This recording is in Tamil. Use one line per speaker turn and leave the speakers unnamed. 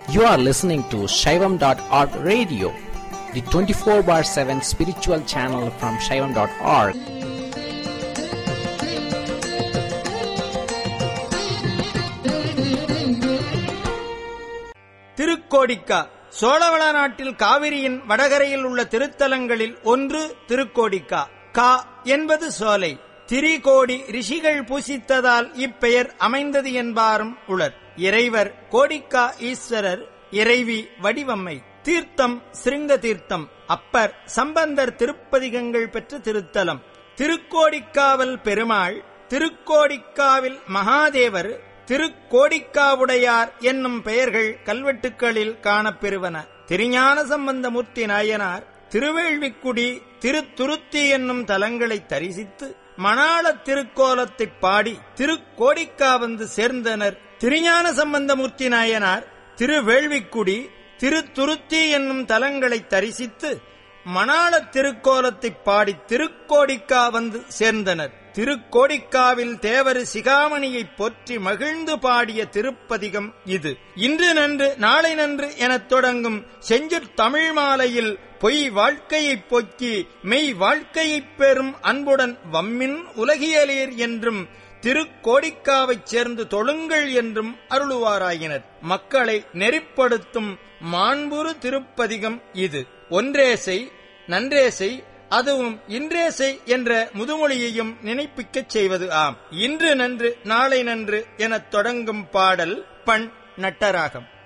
You are listening to Shaivam.org radio, the 24/7 spiritual channel from Shaivam.org.
Thirukkodika சோழவள நாட்டில் காவிரியின் வடகரையில் உள்ள திருத்தலங்களில் ஒன்று திருக்கோடிக்கா. கா என்பது சோலை. திரிகோடி ரிஷிகள் பூசித்ததால் இப்பெயர் அமைந்தது என்பாரும் உளர். இறைவர் கோடிக்கா ஈஸ்வரர், இறைவி வடிவம்மை. தீர்த்தம் சிருங்க தீர்த்தம். அப்பர் சம்பந்தர் திருப்பதிகங்கள் பெற்ற திருத்தலம். திருக்கோடிக்காவல் பெருமாள், திருக்கோடிக்காவில் மகாதேவர், திருக்கோடிக்காவுடையார் என்னும் பெயர்கள் கல்வெட்டுக்களில் காணப்பெறுவன. திருஞான சம்பந்தமூர்த்தி நாயனார் திருவேள்விக்குடி, திருத்துருத்தி என்னும் தலங்களை தரிசித்து மணாள திருக்கோலத்தைப் பாடி திருக்கோடிக்கா வந்து சேர்ந்தனர். திருஞான சம்பந்தமூர்த்தி நாயனார் திருவேள்விக்குடி, திருத்துருத்தி என்னும் தலங்களை தரிசித்து மணாள திருக்கோலத்தைப் பாடி திருக்கோடிக்கா வந்து சேர்ந்தனர். திருக்கோடிக்காவில் தேவர் சிகாமணியை போற்றி மகிழ்ந்து பாடிய திருப்பதிகம் இது. இன்று நன்று நாளை நன்று எனத் தொடங்கும் செஞ்சுட் தமிழ் மாலையில் பொய் வாழ்க்கையைப் போக்கி மெய் வாழ்க்கையைப் பெறும் அன்புடன் வம்மின் உலகியலீர் என்றும் திருக்கோடிக்காவைச் சேர்ந்து தொழுங்கள் என்றும் அருளுவாராயினர். மக்களை நெறிப்படுத்தும் மாண்புறு திருப்பதிகம் இது. ஒன்றேசை நன்றேசை, அதுவும் இன்றேசை என்ற முதுமொழியையும் நினைப்பிக்கச் செய்வது ஆம். இன்று நன்று நாளை நன்று எனத் தொடங்கும் பாடல் பண் நட்டராகம்.